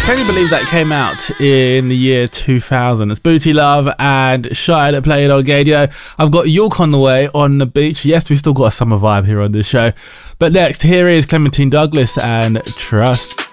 Can you believe that came out in the year 2000? It's Booty Love and Shy that played on Gadio. I've got York on the way on the beach. Yes, we still got a summer vibe here on this show. But next, here is Clementine Douglas and Trust.